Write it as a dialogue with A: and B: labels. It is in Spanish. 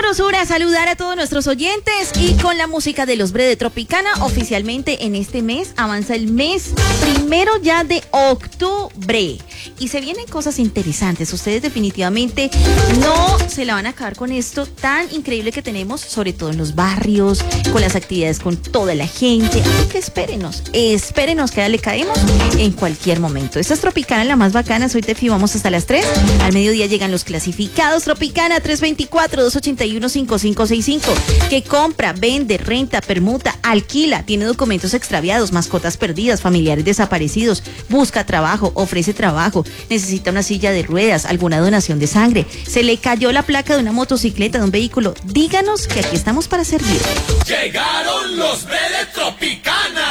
A: sabrosura saludar a todos nuestros oyentes y con la música de los Bre de Tropicana, oficialmente en este mes avanza el mes primero ya de octubre y se vienen cosas interesantes. Ustedes definitivamente no se la van a acabar con esto tan increíble que tenemos, sobre todo en los barrios, con las actividades con toda la gente. Así que espérenos que ya le caemos en cualquier momento. Esta es Tropicana, la más bacana. Soy Tefi, vamos hasta las 3. Al mediodía llegan los clasificados. Tropicana 324-281-5565. Que compra, vende, renta, permuta, alquila, tiene documentos extraviados, mascotas perdidas, familiares desaparecidos, busca trabajo, ofrece trabajo, necesita una silla de ruedas, alguna donación de sangre, se le cayó la placa de una motocicleta, de un vehículo. Díganos que aquí estamos para servir.
B: Llegaron los Bre de Tropicana.